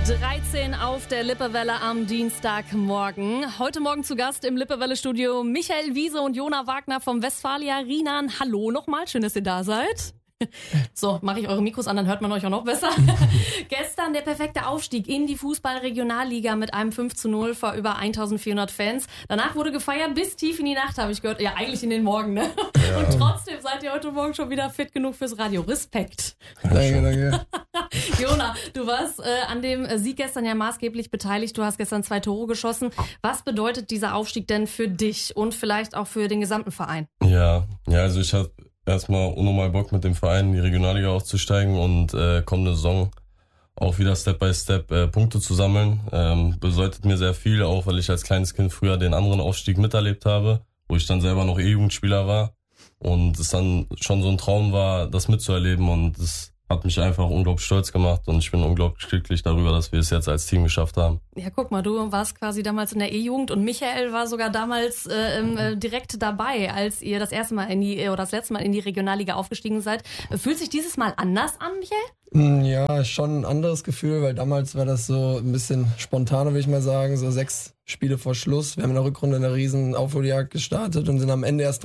13 auf der Lippewelle am Dienstagmorgen. Heute Morgen zu Gast im Lippewelle-Studio Michael Wiese und Jona Wagner vom Westfalia Rienan. Hallo nochmal, schön, dass ihr da seid. So, mache ich eure Mikros an, dann hört man euch auch noch besser. Gestern der perfekte Aufstieg in die Fußball-Regionalliga mit einem 5:0 vor über 1400 Fans. Danach wurde gefeiert bis tief in die Nacht, habe ich gehört. Ja, eigentlich in den Morgen, ne? Ja. Und trotzdem seid ihr heute Morgen schon wieder fit genug fürs Radio. Respekt. Danke. Jona, du warst an dem Sieg gestern ja maßgeblich beteiligt. Du hast gestern 2 Tore geschossen. Was bedeutet dieser Aufstieg denn für dich und vielleicht auch für den gesamten Verein? Ja, also ich habe erstmal unnormal Bock, mit dem Verein in die Regionalliga aufzusteigen und kommende Saison auch wieder Step by Step Punkte zu sammeln. Bedeutet mir sehr viel, auch weil ich als kleines Kind früher den anderen Aufstieg miterlebt habe, wo ich dann selber noch E-Jugendspieler war und es dann schon so ein Traum war, das mitzuerleben, und es hat mich einfach unglaublich stolz gemacht und ich bin unglaublich glücklich darüber, dass wir es jetzt als Team geschafft haben. Ja, guck mal, du warst quasi damals in der E-Jugend und Michael war sogar damals direkt dabei, als ihr das letzte Mal in die Regionalliga aufgestiegen seid. Fühlt sich dieses Mal anders an, Michael? Ja, schon ein anderes Gefühl, weil damals war das so ein bisschen spontaner, würde ich mal sagen, so 6 Spiele vor Schluss. Wir haben in der Rückrunde eine riesen Aufholjagd gestartet und sind am Ende erst